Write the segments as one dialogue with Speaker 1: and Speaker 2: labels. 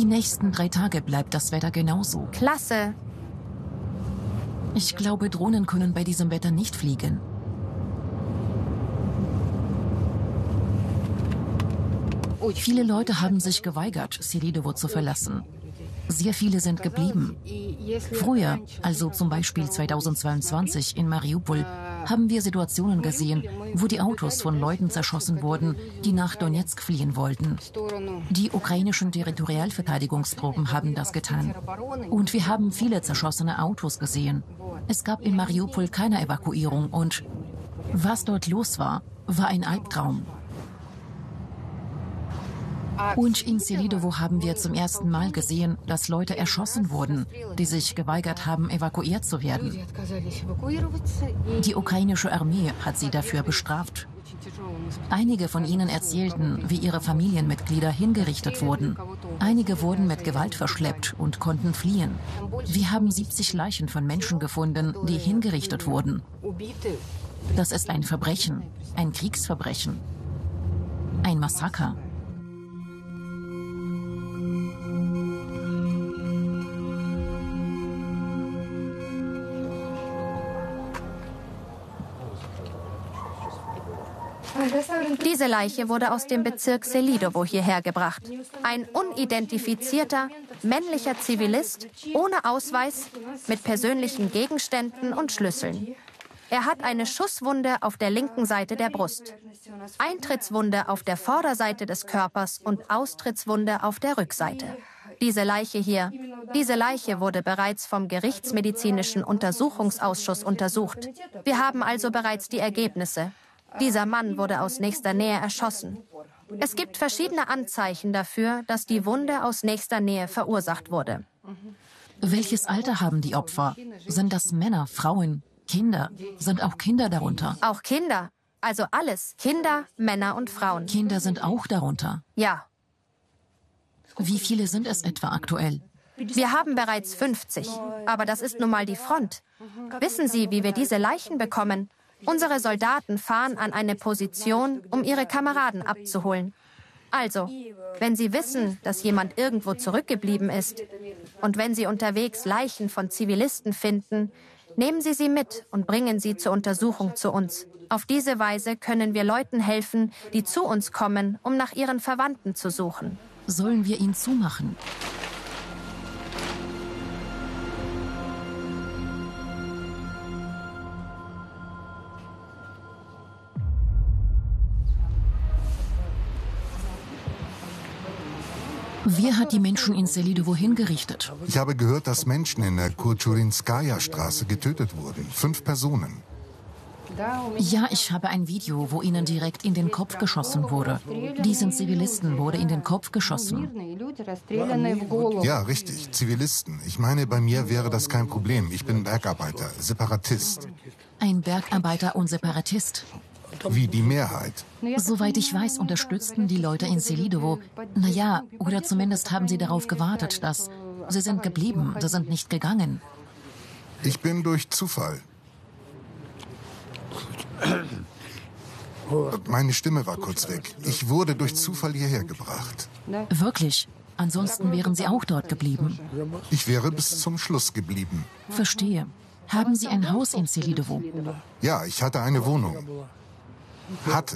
Speaker 1: nächsten 3 Tage bleibt das Wetter genauso.
Speaker 2: Klasse.
Speaker 1: Ich glaube, Drohnen können bei diesem Wetter nicht fliegen. Viele Leute haben sich geweigert, Selidovo zu verlassen. Sehr viele sind geblieben. Früher, also zum Beispiel 2022 in Mariupol, haben wir Situationen gesehen, wo die Autos von Leuten zerschossen wurden, die nach Donezk fliehen wollten. Die ukrainischen Territorialverteidigungstruppen haben das getan. Und wir haben viele zerschossene Autos gesehen. Es gab in Mariupol keine Evakuierung und was dort los war, war ein Albtraum. Und in Selidovo haben wir zum ersten Mal gesehen, dass Leute erschossen wurden, die sich geweigert haben, evakuiert zu werden. Die ukrainische Armee hat sie dafür bestraft. Einige von ihnen erzählten, wie ihre Familienmitglieder hingerichtet wurden. Einige wurden mit Gewalt verschleppt und konnten fliehen. Wir haben 70 Leichen von Menschen gefunden, die hingerichtet wurden. Das ist ein Verbrechen, ein Kriegsverbrechen, ein Massaker.
Speaker 2: Diese Leiche wurde aus dem Bezirk Selidovo hierher gebracht. Ein unidentifizierter, männlicher Zivilist, ohne Ausweis, mit persönlichen Gegenständen und Schlüsseln. Er hat eine Schusswunde auf der linken Seite der Brust, Eintrittswunde auf der Vorderseite des Körpers und Austrittswunde auf der Rückseite. Diese Leiche wurde bereits vom Gerichtsmedizinischen Untersuchungsausschuss untersucht. Wir haben also bereits die Ergebnisse. Dieser Mann wurde aus nächster Nähe erschossen. Es gibt verschiedene Anzeichen dafür, dass die Wunde aus nächster Nähe verursacht wurde.
Speaker 1: Welches Alter haben die Opfer? Sind das Männer, Frauen, Kinder? Sind auch Kinder darunter?
Speaker 2: Auch Kinder. Also alles. Kinder, Männer und Frauen.
Speaker 1: Kinder sind auch darunter?
Speaker 2: Ja.
Speaker 1: Wie viele sind es etwa aktuell?
Speaker 2: Wir haben bereits 50. Aber das ist nun mal die Front. Wissen Sie, wie wir diese Leichen bekommen? Unsere Soldaten fahren an eine Position, um ihre Kameraden abzuholen. Also, wenn Sie wissen, dass jemand irgendwo zurückgeblieben ist und wenn Sie unterwegs Leichen von Zivilisten finden, nehmen Sie sie mit und bringen sie zur Untersuchung zu uns. Auf diese Weise können wir Leuten helfen, die zu uns kommen, um nach ihren Verwandten zu suchen.
Speaker 1: Sollen wir ihn zumachen? Wer hat die Menschen in Selidovo hingerichtet?
Speaker 3: Ich habe gehört, dass Menschen in der Kurchurinskaja-Straße getötet wurden. 5 Personen.
Speaker 1: Ja, ich habe ein Video, wo ihnen direkt in den Kopf geschossen wurde. Diesen Zivilisten wurde in den Kopf geschossen.
Speaker 3: Ja, richtig, Zivilisten. Ich meine, bei mir wäre das kein Problem. Ich bin Bergarbeiter, Separatist.
Speaker 1: Ein Bergarbeiter und Separatist?
Speaker 3: Wie die Mehrheit.
Speaker 1: Soweit ich weiß, unterstützten die Leute in Selidovo. Naja, oder zumindest haben sie darauf gewartet, dass... Sie sind geblieben, sie sind nicht gegangen.
Speaker 3: Ich bin durch Zufall. Meine Stimme war kurz weg. Ich wurde durch Zufall hierher gebracht.
Speaker 1: Wirklich? Ansonsten wären Sie auch dort geblieben?
Speaker 3: Ich wäre bis zum Schluss geblieben.
Speaker 1: Verstehe. Haben Sie ein Haus in Selidovo?
Speaker 3: Ja, ich hatte eine Wohnung. Hatte.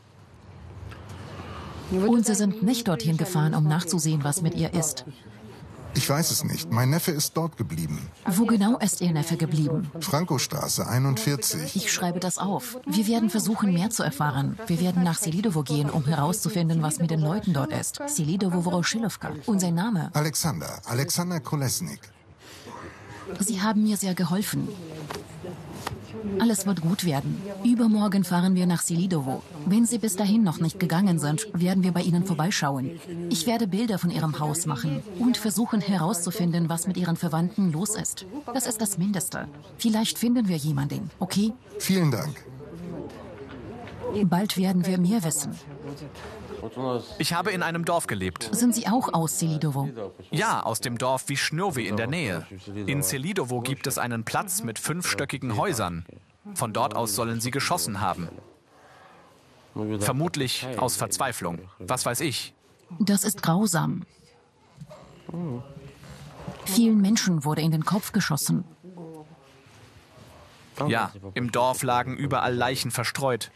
Speaker 1: Und Sie sind nicht dorthin gefahren, um nachzusehen, was mit ihr ist?
Speaker 3: Ich weiß es nicht. Mein Neffe ist dort geblieben.
Speaker 1: Wo genau ist Ihr Neffe geblieben?
Speaker 3: Frankostraße 41.
Speaker 1: Ich schreibe das auf. Wir werden versuchen, mehr zu erfahren. Wir werden nach Selidovo gehen, um herauszufinden, was mit den Leuten dort ist. Selidovo Voroshilovka. Und sein Name?
Speaker 3: Alexander Kolesnik.
Speaker 1: Sie haben mir sehr geholfen. Alles wird gut werden. Übermorgen fahren wir nach Selidovo. Wenn Sie bis dahin noch nicht gegangen sind, werden wir bei Ihnen vorbeischauen. Ich werde Bilder von Ihrem Haus machen und versuchen herauszufinden, was mit Ihren Verwandten los ist. Das ist das Mindeste. Vielleicht finden wir jemanden, okay?
Speaker 3: Vielen Dank.
Speaker 1: Bald werden wir mehr wissen.
Speaker 4: Ich habe in einem Dorf gelebt.
Speaker 1: Sind Sie auch aus Selidovo?
Speaker 4: Ja, aus dem Dorf Wischnjowy in der Nähe. In Selidovo gibt es einen Platz mit 5-stöckigen Häusern. Von dort aus sollen sie geschossen haben. Vermutlich aus Verzweiflung. Was weiß ich.
Speaker 1: Das ist grausam. Vielen Menschen wurde in den Kopf geschossen.
Speaker 4: Ja, im Dorf lagen überall Leichen verstreut.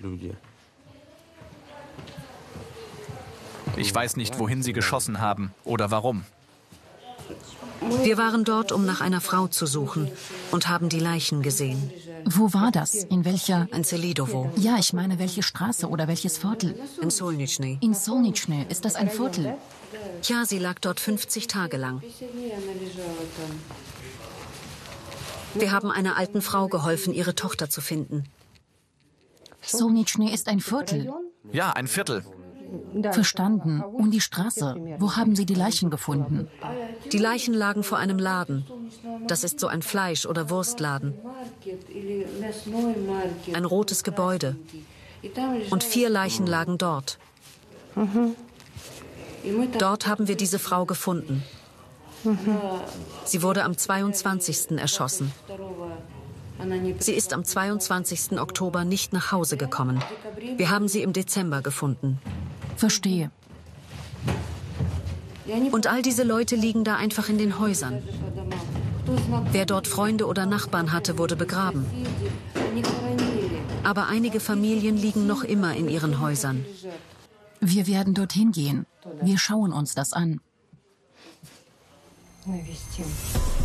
Speaker 4: Ich weiß nicht, wohin sie geschossen haben oder warum.
Speaker 5: Wir waren dort, um nach einer Frau zu suchen und haben die Leichen gesehen.
Speaker 1: Wo war das? In welcher?
Speaker 5: In Selidovo.
Speaker 1: Ja, ich meine, welche Straße oder welches Viertel?
Speaker 5: In Solnitschny.
Speaker 1: In Solnitschny. Ist das ein Viertel?
Speaker 5: Ja, sie lag dort 50 Tage lang. Wir haben einer alten Frau geholfen, ihre Tochter zu finden.
Speaker 1: Solnitschny ist ein Viertel.
Speaker 4: Ja, ein Viertel.
Speaker 1: Verstanden. Und die Straße? Wo haben Sie die Leichen gefunden?
Speaker 5: Die Leichen lagen vor einem Laden. Das ist so ein Fleisch- oder Wurstladen. Ein rotes Gebäude. Und 4 Leichen lagen dort. Dort haben wir diese Frau gefunden. Sie wurde am 22. erschossen. Sie ist am 22. Oktober nicht nach Hause gekommen. Wir haben sie im Dezember gefunden.
Speaker 1: Verstehe.
Speaker 5: Und all diese Leute liegen da einfach in den Häusern. Wer dort Freunde oder Nachbarn hatte, wurde begraben. Aber einige Familien liegen noch immer in ihren Häusern.
Speaker 1: Wir werden dorthin gehen. Wir schauen uns das an.